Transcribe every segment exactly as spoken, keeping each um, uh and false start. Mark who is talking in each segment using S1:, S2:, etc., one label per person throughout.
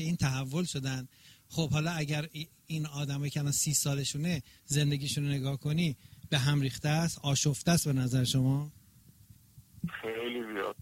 S1: این تحول شدن. خب حالا اگر این آدمایی که الان سی سالشونه زندگیشون رو نگاه کنی به هم ریخته است، آشفته است به نظر شما؟
S2: خیلی زیاد.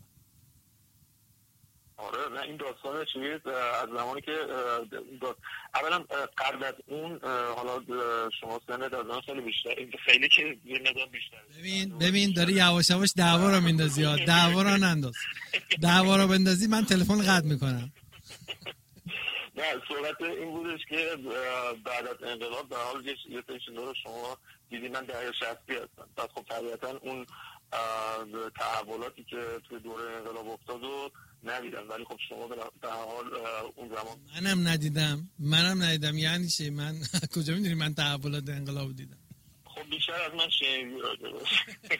S2: آره نه این داستان چیز از زمانی که اولا قبل از اون حالا شما سنت از اون خیلی بیشتر، خیلی که یه مقدار بیشتر.
S1: ببین ببین داری یواش یواش دعوا رو میندازی. ها دعوا رو ننداز. دعوا رو بندازی من تلفن قطع میکنم.
S2: نه صحبت این بودش که بعد از انقلاب در حال یه سری رو شما دیدی من دهه شصتی هستم. بعد خب طبیعتا اون تحولاتی که توی دوره انقلاب افتاد و ندیدم، ولی خب شما به حال اون زمان
S1: منم ندیدم منم ندیدم یعنی چی؟ من کجا میدونی من تحولات انقلاب دیدم؟
S2: خب بیشتر از من شنیدی راجع بهش.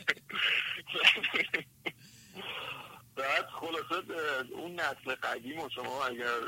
S2: بعد خلاصه اون نسل قدیم و شما اگر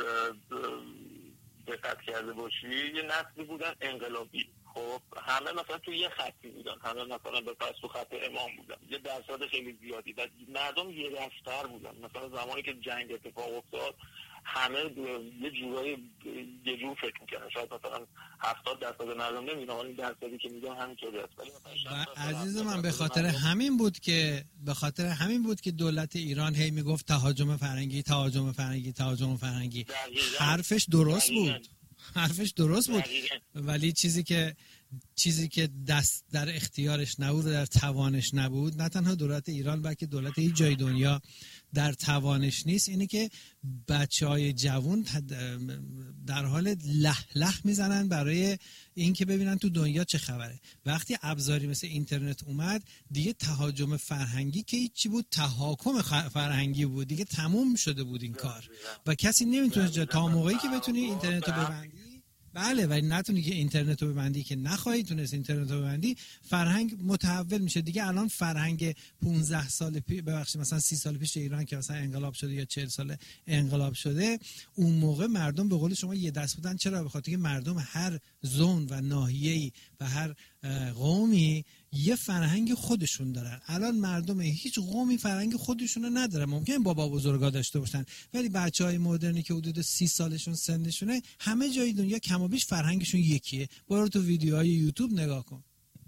S2: دقت کرده باشی یه نسلی بودن انقلابی. خب همه مثلا تو یه خطی بودن، همه مثلا به پس تو خط امام بودن، یه درصد خیلی زیادی و مردم یه دست‌تر بودن. مثلا زمانی که جنگ اتفاق افتاد همه یه جورایی یه جور فکر میکنن، شاید مثلا هفتاد درصد مردم نمیدونم، ولی درصدی که میگم همینطوری است. ولی
S1: عزیز من به خاطر همین بود که به خاطر همین بود که دولت ایران هی میگفت تهاجم فرهنگی تهاجم فرهنگی تهاجم فرهنگی. حرفش درست بود حرفش درست بود ولی چیزی که چیزی که دست در اختیارش نبود و در توانش نبود، نه تنها دولت ایران بلکه دولت هیچ جای دنیا در توانش نیست، اینه که بچهای جوان در حال لح لح میزنن برای این که ببینن تو دنیا چه خبره. وقتی ابزاری مثل اینترنت اومد دیگه تهاجم فرهنگی که هیچی بود، تحاکم فرهنگی بود دیگه، تموم شده بود این کار و کسی نمیتونه تا موقعی که بتونی اینترنت رو ببندی. بله ولی نتونی که اینترنت رو ببندی که نخواهی تونست اینترنت رو ببندی، فرهنگ متحول میشه دیگه. الان فرهنگ پانزده سال پیش ببخشید مثلا سی سال پیش ایران که مثلا انقلاب شده یا چهل سال انقلاب شده، اون موقع مردم به قول شما یه دست بودن. چرا؟ به خاطر که مردم هر زون و ناحیه‌ای و هر قومی یه فرهنگ خودشون دارن. الان مردم هیچ قومی فرهنگ خودشونو ندارن. ممکنه بابا بزرگا داشته باشن ولی بچهای مدرنی که حدود سی سالشون سنشونه همه جای دنیا کم و بیش فرهنگشون یکیه. برو تو ویدیوهای یوتیوب نگاه کن.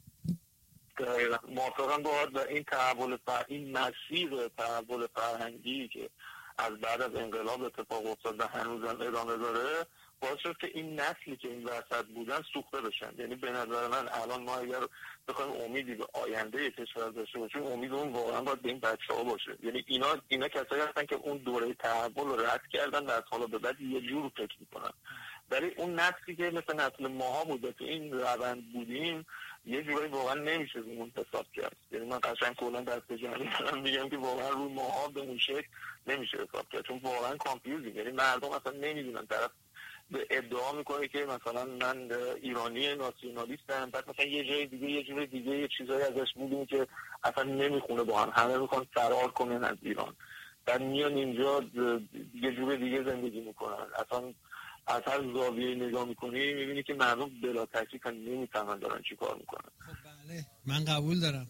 S2: دقیقاً موافقم باهات. و این تحول فر... این مسیر تحول فرهنگی که از بعد از انقلاب اتفاق افتاد و هنوزم ادامه داره باعث شد که این نسلی که این وسط بودن سوخته بشن. یعنی به نظر من الان ما اگر بخوایم امیدی به آینده کشور داشته باشیم، امید اون واقعا باید به این بچه‌ها باشه. یعنی اینا اینا کسایی هستن که اون دوره تحول رو رد کردن و از حالا به بعد یه جور فکر میکنن. ولی اون نسلی که مثل نسل ماها بود تو این روند بودیم یه جوری واقعا نمیشه اون حساب کرد. یعنی من قشنگ کلا دست جمعی دارم میگم که واقعا روی ماها به اون شکل نمیشه حساب کرد، چون واقعا کانفیوزینگ. یعنی مردم اصلا نمیدونن، طرف ادعا میکنه که مثلا من ایرانی ناسیونالیستم، بعد مثلا یه جای دیگه یه جور دیگه یه چیزایی ازش میدونی که اصلا نمیخونه با هم، همه میخوان فرار کنن از ایران، بعد میان اینجا یه جور دیگه زندگی میکنن. اصلا از هر زاویه نگاه میکنی میبینی که مردم بلا تکلیف نمیفهمن دارن چی کار میکنن.
S1: خب بله من قبول دارم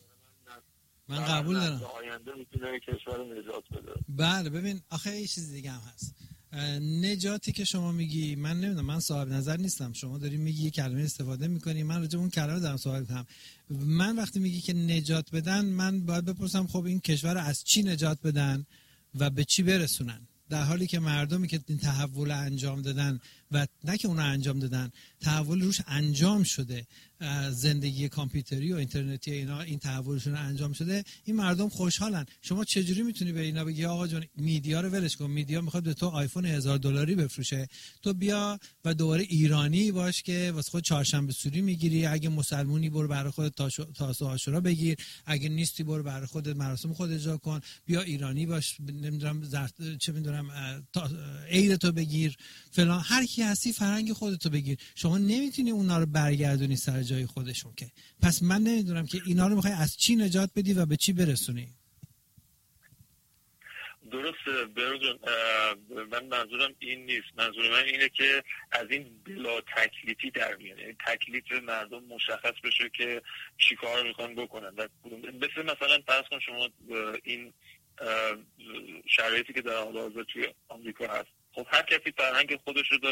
S1: من قبول دارم
S2: آینده میتونه کشور رو نجات بده.
S1: بله ببین آخه یه چیز دیگه هم هست. نجاتی که شما میگی من نمیدونم، من صاحب نظر نیستم. شما داری میگی یه کلمه استفاده میکنی، من راجع به اون کلمه دارم صحبت میکنم. من وقتی میگی که نجات بدن، من باید بپرسم خب این کشور از چی نجات بدن و به چی برسونن، در حالی که مردمی که این تحول انجام دادن و نه که اونا انجام دادن، تحول روش انجام شده، زندگی کامپیوتری و اینترنتی اینا این تحولشون انجام شده، این مردم خوشحالن. شما چجوری میتونی به اینا بگی آقا جون میدیا رو ولش کن، میدیا میخواد به تو آیفون هزار دلاری بفروشه، تو بیا و دوباره ایرانی باش که واسه خود چهارشنبه سوری میگیری، اگه مسلمونی برو برای خودت تاسو عاشورا بگیر، اگه نیستی برو برای خودت مراسم خودت اجرا کن، بیا ایرانی باش، نمیدونم زرد چه میدونم عید تو بگیر فلان، هر کی هستی فرهنگ خودتو بگیر. شما نمیتونی اونا رو برگردونی سر جای خودشون که. پس من نمیدونم که اینا رو میخوای از چی نجات بدی و به چی برسونی.
S2: درسته برجون، من منظورم این نیست. منظور من اینه که از این بلا تکلیفی در میاد، یعنی تکلیف مردم مشخص بشه که چی کار میخوان بکنن. مثل مثلا فرض کن شما این شرایطی که در حال حاضر توی آمریکا هست، خب هر کسی فرهنگ خودش رو